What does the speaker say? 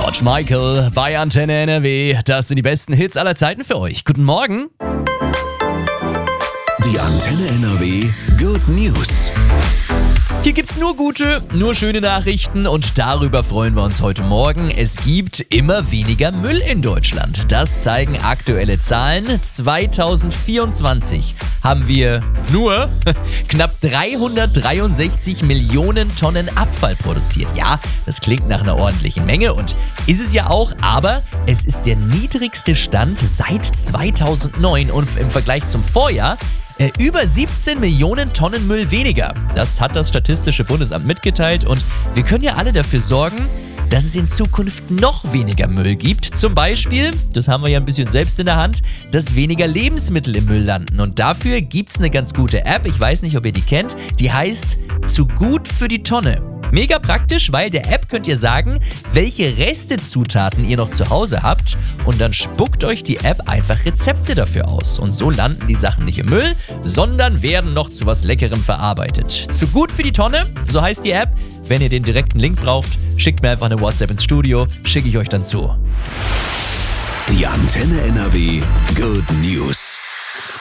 George Michael bei Antenne NRW. Das sind die besten Hits aller Zeiten für euch. Guten Morgen. Die Antenne NRW Good News. Hier gibt's nur gute, nur schöne Nachrichten und darüber freuen wir uns heute Morgen. Es gibt immer weniger Müll in Deutschland. Das zeigen aktuelle Zahlen. 2024 haben wir nur knapp 363 Millionen Tonnen Abfall produziert. Ja, das klingt nach einer ordentlichen Menge und ist es ja auch, aber es ist der niedrigste Stand seit 2009 und im Vergleich zum Vorjahr über 17 Millionen Tonnen Müll weniger. Das hat das Statistische Bundesamt mitgeteilt und wir können ja alle dafür sorgen, dass es in Zukunft noch weniger Müll gibt. Zum Beispiel, das haben wir ja ein bisschen selbst in der Hand, dass weniger Lebensmittel im Müll landen. Und dafür gibt's eine ganz gute App, ich weiß nicht, ob ihr die kennt, die heißt Zu gut für die Tonne. Mega praktisch, weil der App könnt ihr sagen, welche Restezutaten ihr noch zu Hause habt und dann spuckt euch die App einfach Rezepte dafür aus. Und so landen die Sachen nicht im Müll, sondern werden noch zu was Leckerem verarbeitet. Zu gut für die Tonne, so heißt die App. Wenn ihr den direkten Link braucht, schickt mir einfach eine WhatsApp ins Studio, schicke ich euch dann zu. Die Antenne NRW Good News.